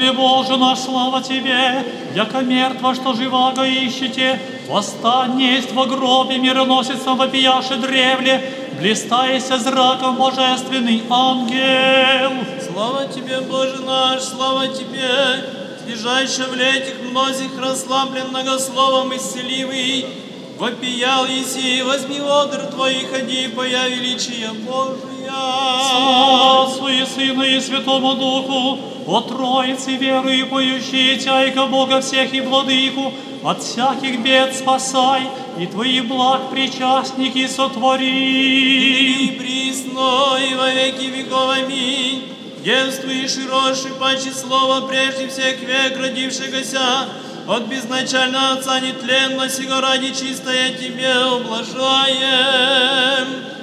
Тебе, Боже наш, слава Тебе, яко мертва, что живаго ищете, восстань есть во гробе мироносицам вопияше древле, блистаяся зраком божественный ангел. Слава Тебе, Боже наш, слава Тебе, слежайше в летих мнозих расслаблен многословом исцеливый, вопиял еси, возьми одр Твои, ходи, поя величия Божия. Слава Отцу и Сыну и Святому Духу, о Троице верую поющие Тяйка Бога всех и Владыку, от всяких бед спасай, и Твои благ причастники сотвори. И присно, и во веки веков, аминь. Девствуй широши паче слова прежде всех век родившегося, от безначального Отца нетленно сего ради чистое Тебе ублажаем.